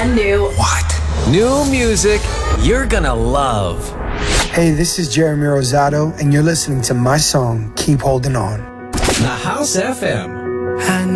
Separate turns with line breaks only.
brand new.
What? New music you're gonna love.
Hey, this is Jeremy Rosado, and you're listening to my song, Keep Holding On.
The House FM.